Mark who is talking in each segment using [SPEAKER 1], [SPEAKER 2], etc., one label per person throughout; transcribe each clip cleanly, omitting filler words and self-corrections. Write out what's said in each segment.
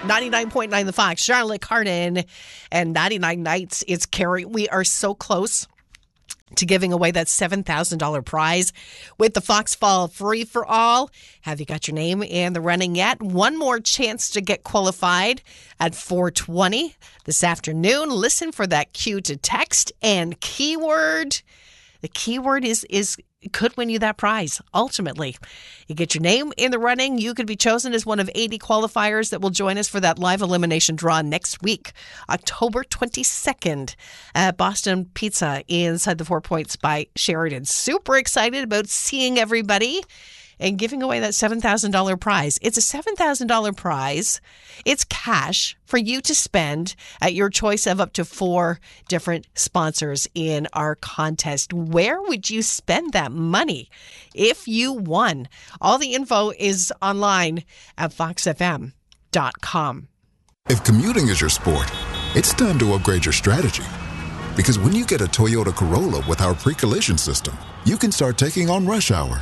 [SPEAKER 1] 99.9 The Fox, Charlotte Cardin, and 99 Nights. It's Carrie. We are so close to giving away that $7,000 prize with the Fox Fall Free for All. Have you got your name in the running yet? One more chance to get qualified at 4:20 this afternoon. Listen for that cue to text and keyword. The keyword is could win you that prize. Ultimately, you get your name in the running. You could be chosen as one of 80 qualifiers that will join us for that live elimination draw next week, October 22nd at Boston Pizza inside the 4 Points by Sheridan. Super excited about seeing everybody and giving away that $7,000 prize. It's a $7,000 prize. It's cash for you to spend at your choice of up to 4 different sponsors in our contest. Where would you spend that money if you won? All the info is online at foxfm.com.
[SPEAKER 2] If commuting is your sport, it's time to upgrade your strategy. Because when you get a Toyota Corolla with our pre-collision system, you can start taking on rush hour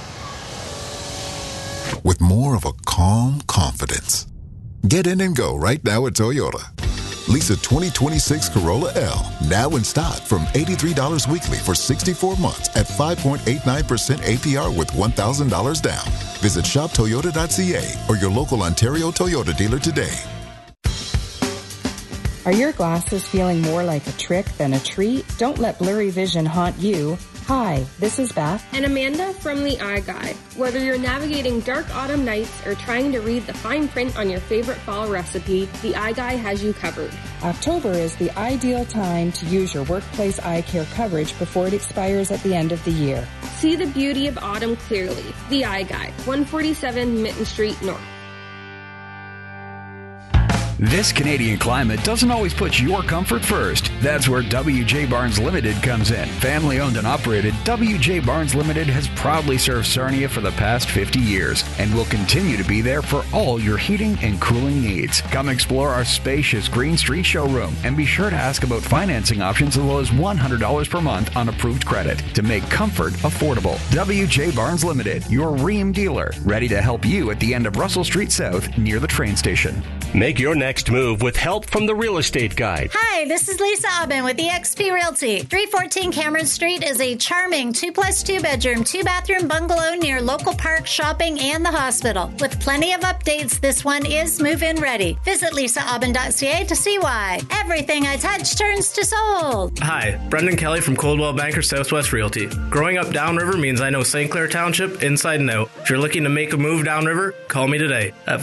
[SPEAKER 2] with more of a calm confidence. Get in and go right now at Toyota. Lease a 2026 Corolla L now in stock from $83 weekly for 64 months at 5.89% APR with $1,000 down. Visit shoptoyota.ca or your local Ontario Toyota dealer today.
[SPEAKER 3] Are your glasses feeling more like a trick than a treat? Don't let blurry vision haunt you. Hi, this is Beth
[SPEAKER 4] and Amanda from The Eye Guide. Whether you're navigating dark autumn nights or trying to read the fine print on your favorite fall recipe, The Eye Guide has you covered.
[SPEAKER 3] October is the ideal time to use your workplace eye care coverage before it expires at the end of the year.
[SPEAKER 4] See the beauty of autumn clearly. The Eye Guide, 147 Mitten Street North.
[SPEAKER 5] This Canadian climate doesn't always put your comfort first. That's where W.J. Barnes Limited comes in. Family owned and operated, W.J. Barnes Limited has proudly served Sarnia for the past 50 years and will continue to be there for all your heating and cooling needs. Come explore our spacious Green Street showroom and be sure to ask about financing options as low as $100 per month on approved credit to make comfort affordable. W.J. Barnes Limited, your Rheem dealer, ready to help you at the end of Russell Street South near the train station.
[SPEAKER 6] Make your next move with help from the Real Estate Guide.
[SPEAKER 7] Hi, this is Lisa Aubin with eXp Realty. 314 Cameron Street is a charming 2+2 bedroom, 2-bathroom bungalow near local park, shopping, and the hospital. With plenty of updates, this one is move-in ready. Visit lisaaubin.ca to see why. Everything I touch turns to sold.
[SPEAKER 8] Hi, Brendan Kelly from Coldwell Banker Southwest Realty. Growing up downriver means I know St. Clair Township inside and out. If you're looking to make a move downriver, call me today at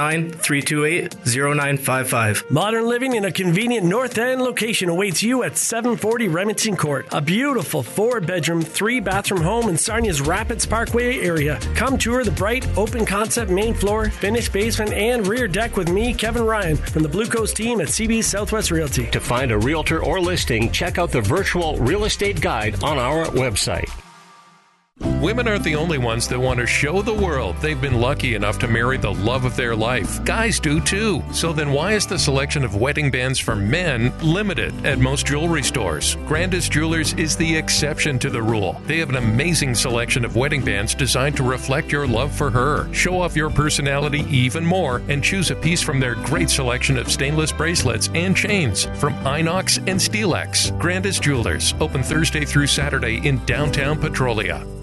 [SPEAKER 8] 519-328-0955.
[SPEAKER 9] Modern living in a convenient North End location awaits you at 740 Remington Court. A beautiful 4-bedroom, 3-bathroom home in Sarnia's Rapids Parkway area. Come tour the bright, open concept main floor, finished basement, and rear deck with me, Kevin Ryan, from the Blue Coast team at CB Southwest Realty.
[SPEAKER 6] To find a realtor or listing, check out the virtual real estate guide on our website.
[SPEAKER 10] Women aren't the only ones that want to show the world they've been lucky enough to marry the love of their life. Guys do too. So then why is the selection of wedding bands for men limited at most jewelry stores? Grandis Jewelers is the exception to the rule. They have an amazing selection of wedding bands designed to reflect your love for her. Show off your personality even more and choose a piece from their great selection of stainless bracelets and chains from Inox and Stelex. Grandis Jewelers, open Thursday through Saturday in downtown Petrolia.